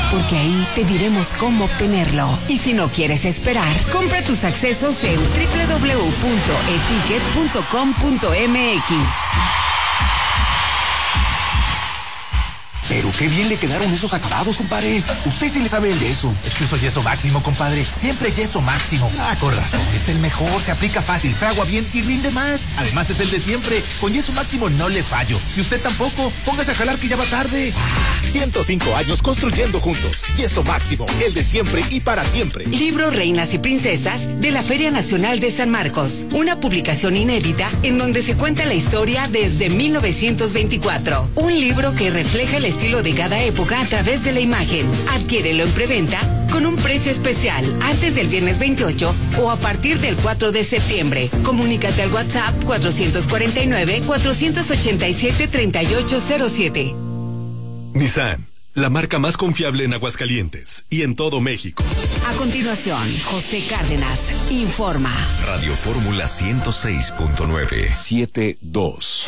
porque ahí te diremos cómo obtenerlo. Y si no quieres esperar, compra tus accesos en www.eticket.com.mx. Pero qué bien le quedaron esos acabados, compadre. Usted sí le sabe el yeso. Es que uso yeso máximo, compadre. Siempre yeso máximo. Ah, con razón. Es el mejor. Se aplica fácil, fragua bien y rinde más. Además es el de siempre. Con yeso máximo no le fallo. Y usted tampoco. Póngase a jalar que ya va tarde. 105 años construyendo juntos. Yeso máximo. El de siempre y para siempre. Libro Reinas y Princesas de la Feria Nacional de San Marcos. Una publicación inédita en donde se cuenta la historia desde 1924. Un libro que refleja el estilo de cada época a través de la imagen. Adquiérelo en preventa con un precio especial antes del viernes 28 o a partir del 4 de septiembre. Comunícate al WhatsApp 449-487-3807. Nissan, la marca más confiable en Aguascalientes y en todo México. A continuación, José Cárdenas informa. Radio Fórmula 106.9 72.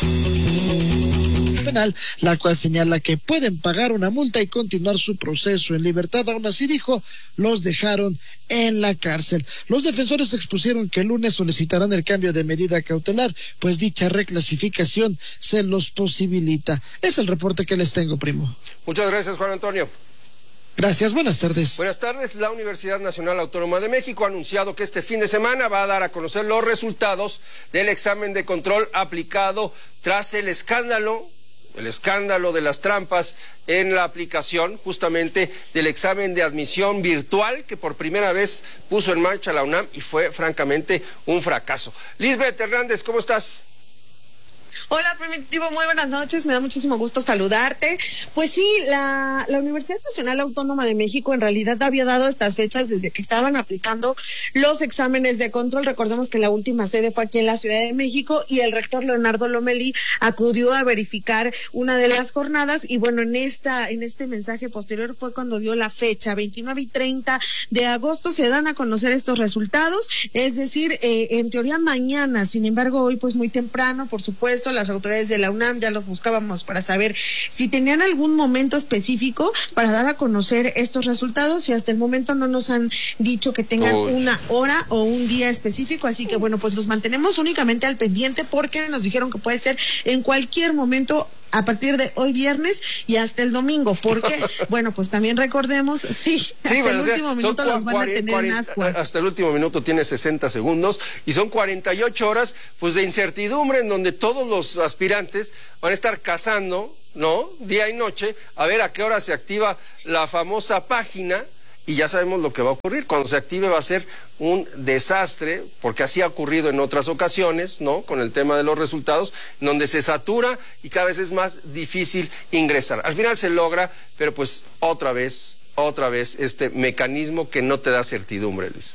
Penal, la cual señala que pueden pagar una multa y continuar su proceso en libertad. Aún así, dijo, los dejaron en la cárcel. Los defensores expusieron que el lunes solicitarán el cambio de medida cautelar, pues dicha reclasificación se los posibilita. Es el reporte que les tengo, primo. Muchas gracias, Juan Antonio. Gracias, buenas tardes. Buenas tardes. La Universidad Nacional Autónoma de México ha anunciado que este fin de semana va a dar a conocer los resultados del examen de control aplicado tras el escándalo de las trampas en la aplicación justamente del examen de admisión virtual que por primera vez puso en marcha la UNAM y fue francamente un fracaso. Lisbeth Hernández, ¿cómo estás? Hola, Primitivo, muy buenas noches, me da muchísimo gusto saludarte. Pues sí, la Universidad Nacional Autónoma de México en realidad había dado estas fechas desde que estaban aplicando los exámenes de control. Recordemos que la última sede fue aquí en la Ciudad de México y el rector Leonardo Lomelí acudió a verificar una de las jornadas y bueno, en este mensaje posterior fue cuando dio la fecha, 29 y 30 de agosto se dan a conocer estos resultados, es decir, en teoría mañana, sin embargo hoy pues muy temprano, por supuesto, las autoridades de la UNAM ya los buscábamos para saber si tenían algún momento específico para dar a conocer estos resultados y hasta el momento no nos han dicho que tengan una hora o un día específico, así que bueno, pues nos mantenemos únicamente al pendiente porque nos dijeron que puede ser en cualquier momento a partir de hoy viernes y hasta el domingo, porque, bueno, pues también recordemos, hasta el último minuto los van a tener en ascuas. Hasta el último minuto tiene 60 segundos y son 48 horas, pues, de incertidumbre en donde todos los aspirantes van a estar cazando, ¿no? Día y noche, a ver a qué hora se activa la famosa página. Y ya sabemos lo que va a ocurrir. Cuando se active va a ser un desastre, porque así ha ocurrido en otras ocasiones, ¿no? Con el tema de los resultados, donde se satura y cada vez es más difícil ingresar. Al final se logra, pero pues otra vez este mecanismo que no te da certidumbre, Liz.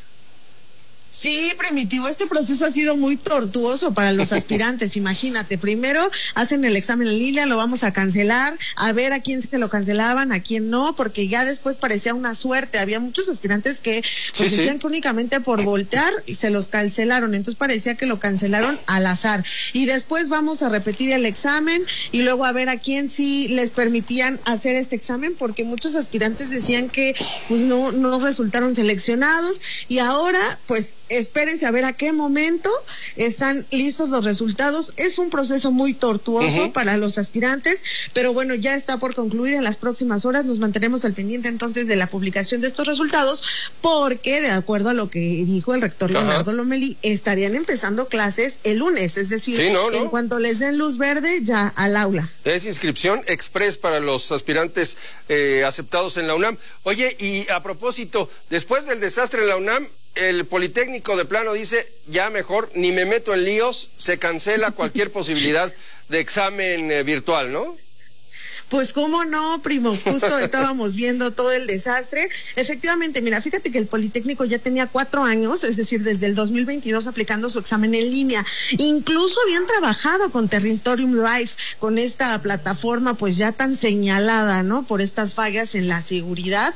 Sí, Primitivo, este proceso ha sido muy tortuoso para los aspirantes, imagínate, primero hacen el examen en línea, lo vamos a cancelar, a ver a quién se lo cancelaban, a quién no, porque ya después parecía una suerte, había muchos aspirantes que pues decían que únicamente por voltear se los cancelaron, entonces parecía que lo cancelaron al azar, y después vamos a repetir el examen, y luego a ver a quién sí les permitían hacer este examen, porque muchos aspirantes decían que pues no resultaron seleccionados, y ahora pues espérense a ver a qué momento están listos los resultados. Es un proceso muy tortuoso para los aspirantes, pero bueno, ya está por concluir en las próximas horas. Nos mantenemos al pendiente entonces de la publicación de estos resultados, porque de acuerdo a lo que dijo el rector Leonardo Lomelí, estarían empezando clases el lunes, es decir, en cuanto les den luz verde, ya al aula. Es inscripción express para los aspirantes aceptados en la UNAM. Oye, y a propósito, después del desastre en la UNAM, el Politécnico de plano dice, ya mejor ni me meto en líos, se cancela cualquier posibilidad de examen virtual, ¿no? Pues cómo no, primo, justo estábamos viendo todo el desastre. Efectivamente, mira, fíjate que el Politécnico ya tenía 4 años, es decir, desde el 2022 aplicando su examen en línea. Incluso habían trabajado con Territorium Live, con esta plataforma pues ya tan señalada, ¿no? Por estas fallas en la seguridad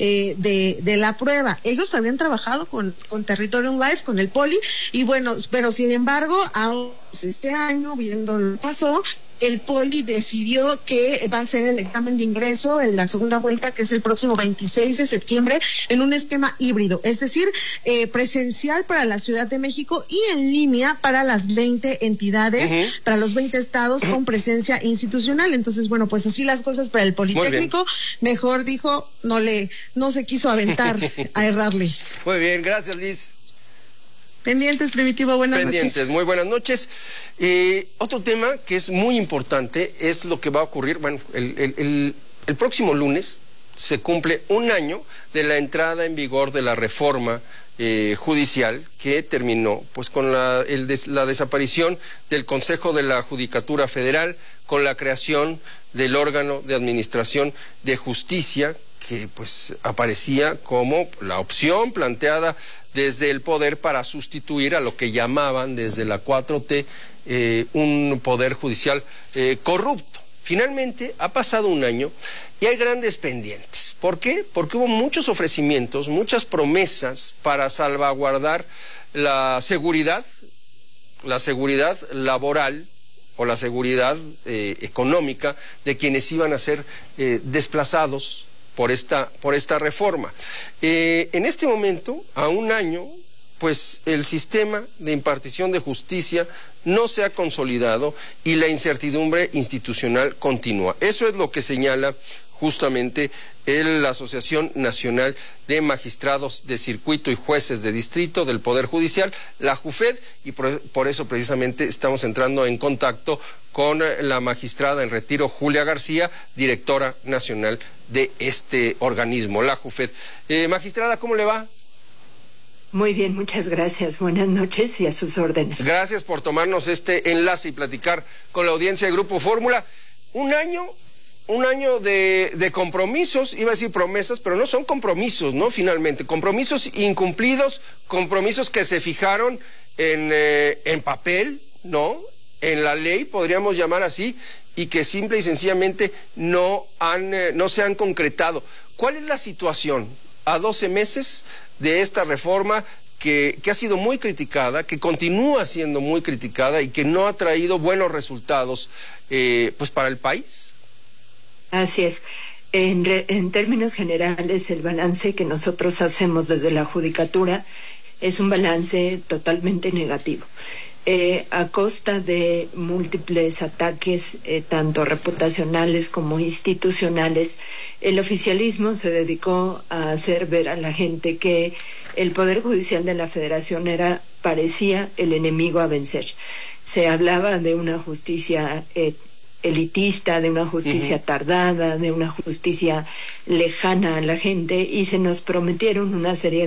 de la prueba. Ellos habían trabajado con Territorium Live, con el Poli, y bueno, pero sin embargo, este año, viendo lo que pasó, el Poli decidió que va a hacer el examen de ingreso en la segunda vuelta, que es el próximo 26 de septiembre, en un esquema híbrido, es decir, presencial para la Ciudad de México y en línea para las 20 entidades, para los 20 estados con presencia institucional. Entonces, bueno, pues así las cosas para el Politécnico. Mejor dijo, no se quiso aventar a errarle. Muy bien, gracias, Liz. Pendientes, Primitivo, buenas noches. Muy buenas noches. Otro tema que es muy importante es lo que va a ocurrir, bueno, el próximo lunes se cumple un año de la entrada en vigor de la reforma judicial que terminó pues con la desaparición del Consejo de la Judicatura Federal, con la creación del órgano de administración de justicia, que pues aparecía como la opción planteada desde el poder para sustituir a lo que llamaban desde la 4T un poder judicial corrupto. Finalmente ha pasado un año y hay grandes pendientes. ¿Por qué? Porque hubo muchos ofrecimientos, muchas promesas para salvaguardar la seguridad laboral o la seguridad económica de quienes iban a ser desplazados por esta reforma. En este momento, a un año, pues el sistema de impartición de justicia no se ha consolidado y la incertidumbre institucional continúa. Eso es lo que señala justamente la Asociación Nacional de Magistrados de Circuito y Jueces de Distrito del Poder Judicial, la JUFED, y por eso precisamente estamos entrando en contacto con la magistrada en retiro Julia García, directora nacional de este organismo, la JUFED. Magistrada, ¿cómo le va? Muy bien, muchas gracias. Buenas noches y a sus órdenes. Gracias por tomarnos este enlace y platicar con la audiencia de Grupo Fórmula. Un año de compromisos, iba a decir promesas, pero no son compromisos, ¿no? Finalmente, compromisos incumplidos, compromisos que se fijaron en papel, ¿no? En la ley, podríamos llamar así, y que simple y sencillamente no se han concretado. ¿Cuál es la situación a 12 meses de esta reforma que ha sido muy criticada, que continúa siendo muy criticada y que no ha traído buenos resultados pues para el país? Así es. En términos generales, el balance que nosotros hacemos desde la Judicatura es un balance totalmente negativo. A costa de múltiples ataques, tanto reputacionales como institucionales, el oficialismo se dedicó a hacer ver a la gente que el Poder Judicial de la Federación parecía el enemigo a vencer. Se hablaba de una justicia elitista, de una justicia tardada, de una justicia lejana a la gente, y se nos prometieron una serie